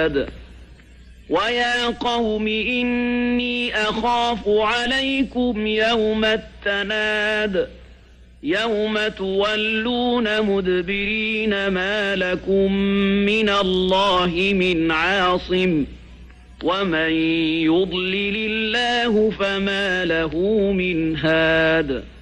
هاد ويا قوم إني أخاف عليكم يوم التناد يوم تولون مدبرين ما لكم من الله من عاصم ومن يضلل الله فما له من هاد